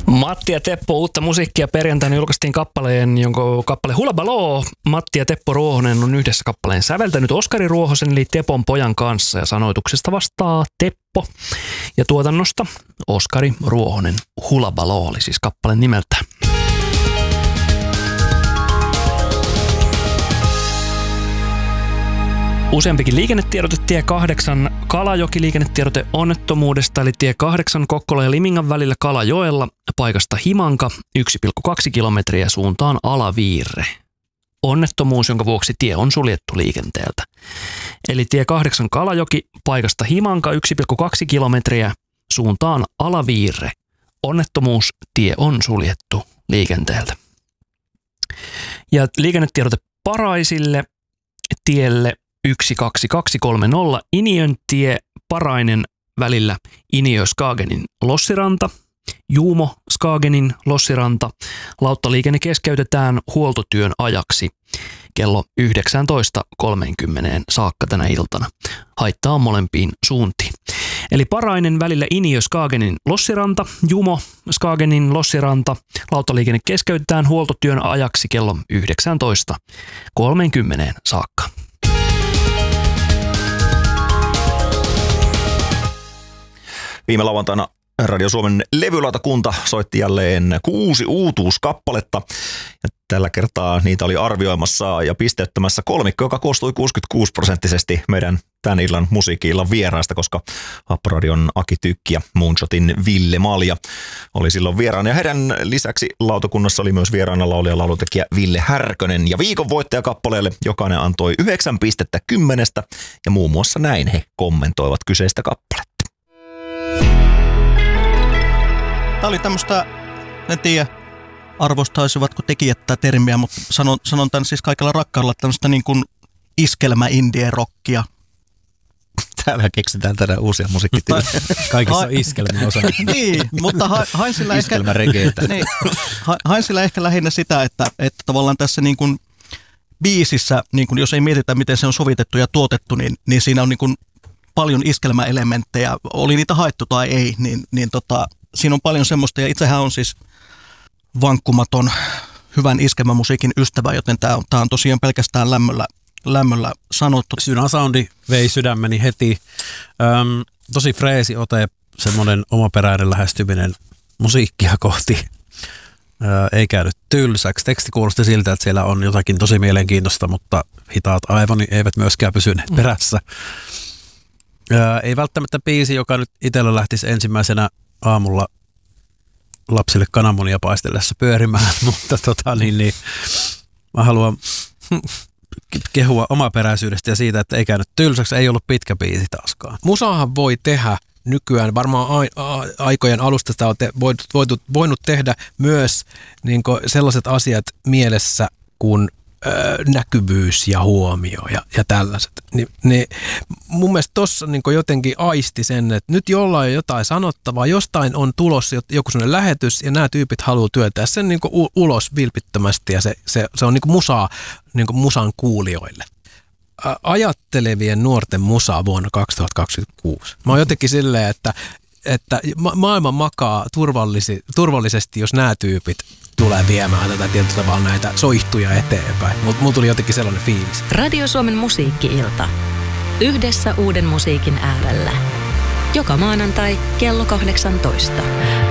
Matti ja Teppo, uutta musiikkia perjantaina julkaistiin kappale Hula Baloo. Matti ja Teppo Ruohonen on yhdessä kappaleen säveltänyt Oskari Ruohosen eli Tepon pojan kanssa ja sanoituksesta vastaa Teppo. Ja tuotannosta Oskari Ruohonen. Hula Baloo oli siis kappaleen nimeltä. Useampikin liikennetiedote tie 8 Kalajoki liikennetiedote onnettomuudesta, eli tie 8 Kokkola ja Limingan välillä Kalajoella, paikasta Himanka 1,2 kilometriä suuntaan Alaviirre. Onnettomuus, jonka vuoksi tie on suljettu liikenteeltä. Eli tie 8 Kalajoki, paikasta Himanka 1,2 kilometriä suuntaan Alaviirre. Onnettomuus, tie on suljettu liikenteeltä. Ja liikennetiedote Paraisille tielle 12230 Iniöntie Parainen välillä Iniö-Skagenin Lossiranta, Juumo Skagenin Lossiranta. Lauttaliikenne keskeytetään huoltotyön ajaksi kello 19.30 saakka tänä iltana. Haittaa on molempiin suuntiin. Eli Parainen välillä Iniö-Skagenin Lossiranta, Jumo Skagenin Lossiranta. Lauttaliikenne keskeytetään huoltotyön ajaksi kello 19.30 saakka. Viime lauantaina Radio Suomen levylautakunta soitti jälleen 6 uutuuskappaletta. Ja tällä kertaa niitä oli arvioimassa ja pisteyttämässä kolmikko, joka koostui 66% meidän tämän illan musiikki-illan vieraista, koska Happoradion Aki Tykki ja Moonshotin Ville Malja oli silloin vieraana. Ja heidän lisäksi lautakunnassa oli myös vieraana laulija ja laulutekijä Ville Härkönen. Ja viikon voittajakappaleelle jokainen antoi 9 pistettä 10 ja muun muassa näin he kommentoivat kyseistä kappaletta. Tämä oli tämmöistä, en tiedä arvostaisivatko tekijät tätä termiä, mutta sanon tämän siis kaikella rakkaudella, tämmöistä niin kuin iskelmä-indie-rockia. Täällä keksitään tänään uusia musiikkityötä. Kaikissa on iskelmän osa. Niin, mutta hain sillä ehkä lähinnä sitä, että tavallaan tässä niin kuin biisissä, niin kuin jos ei mietitä, miten se on sovitettu ja tuotettu, niin siinä on niin kuin paljon iskelmäelementtejä. Oli niitä haettu tai ei, niin siinä on paljon semmoista, ja itsehän on siis vankkumaton hyvän iskelmämusiikin ystävä, joten tämä on tosiaan pelkästään lämmöllä sanottu. Synä-soundi vei sydämeni heti. Tosi freesi ote, semmoinen omaperäinen lähestyminen musiikkia kohti. Ei käynyt tylsäksi. Teksti kuulosti siltä, että siellä on jotakin tosi mielenkiintoista, mutta hitaat aivoni eivät myöskään pysyneet perässä. Ei välttämättä biisi, joka nyt itsellä lähtisi ensimmäisenä aamulla lapsille kananmunia paistellessa pyörimään, mutta mä haluan kehua omaperäisyydestä ja siitä, että ei käynyt tylsäksi, ei ollut pitkä biisi taaskaan. Musaahan voi tehdä nykyään, varmaan aikojen alusta sitä on voinut tehdä myös niin sellaiset asiat mielessä kuin näkyvyys ja huomio ja tällaiset. Mun mielestä tossa niin jotenkin aisti sen, että nyt jollain on jotain sanottavaa, jostain on tulossa joku sellainen lähetys ja nämä tyypit haluaa työntää sen niin ulos vilpittömästi ja se on niin musaa niin musan kuulijoille. Ajattelevien nuorten musaa vuonna 2026. Mä oon jotenkin silleen, että maailma makaa turvallisesti, jos nämä tyypit tulee viemään tätä tietyllä tavalla näitä soihtuja eteenpäin. Mulla tuli jotenkin sellainen fiilis. Radio Suomen musiikki-ilta. Yhdessä uuden musiikin äärellä. Joka maanantai kello 18.